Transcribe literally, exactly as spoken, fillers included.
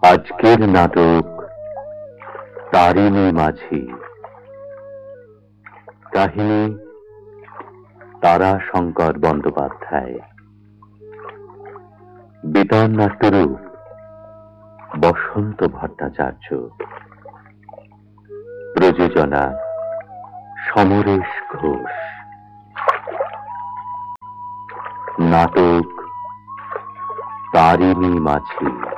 আজকের নাটক তারিণী মাঝি। কাহিনী তারাশঙ্কর বন্দ্যোপাধ্যায়। বেতার নাট্যরূপ বসন্ত ভট্টাচার্য। প্রযোজনা সমরেশ ঘোষ। নাটক তারিণী মাঝি।